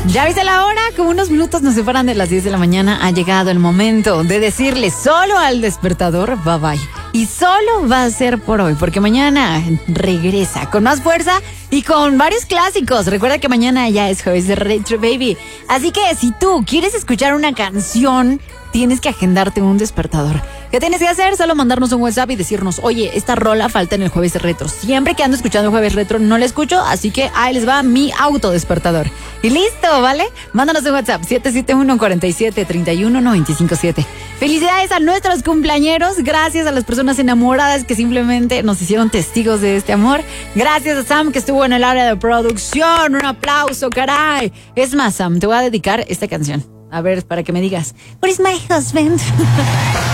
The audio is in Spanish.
Ya viste la hora, como unos minutos nos separan de las 10 de la mañana. Ha llegado el momento de decirle solo al despertador bye bye. Y solo va a ser por hoy, porque mañana regresa con más fuerza y con varios clásicos. Recuerda que mañana ya es jueves de Retro Baby. Así que si tú quieres escuchar una canción, tienes que agendarte un despertador. ¿Qué tienes que hacer? Solo mandarnos un WhatsApp y decirnos, oye, esta rola falta en el jueves de retro. Siempre que ando escuchando jueves retro no la escucho, así que ahí les va mi autodespertador. Y listo, ¿vale? Mándanos un WhatsApp 771-47-31-957. Felicidades a nuestros cumpleañeros. Gracias a las personas enamoradas que simplemente nos hicieron testigos de este amor. Gracias a Sam que estuvo en el área de producción. Un aplauso, caray. Es más, Sam, te voy a dedicar esta canción. A ver, para que me digas, "Where is my husband?"